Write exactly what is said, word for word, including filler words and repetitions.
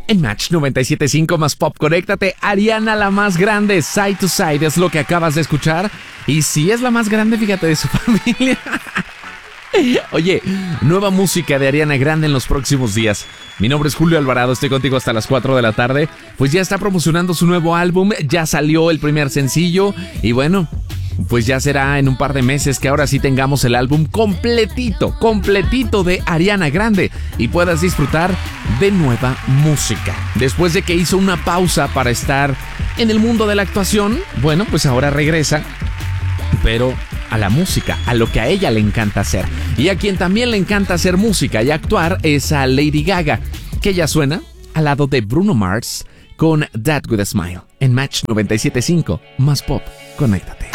En Match noventa y siete punto cinco más Pop, conéctate. Ariana, la más grande, Side to Side, es lo que acabas de escuchar. Y si es la más grande, fíjate, de su familia. Oye, nueva música de Ariana Grande en los próximos días. Mi nombre es Julio Alvarado, estoy contigo hasta las cuatro de la tarde. Pues ya está promocionando su nuevo álbum, ya salió el primer sencillo. Y bueno, pues ya será en un par de meses que ahora sí tengamos el álbum completito, completito de Ariana Grande y puedas disfrutar de nueva música. Después de que hizo una pausa para estar en el mundo de la actuación, bueno, pues ahora regresa, pero a la música, a lo que a ella le encanta hacer. Y a quien también le encanta hacer música y actuar es a Lady Gaga, que ya suena al lado de Bruno Mars con That With A Smile. En Match noventa y siete punto cinco más Pop, conéctate.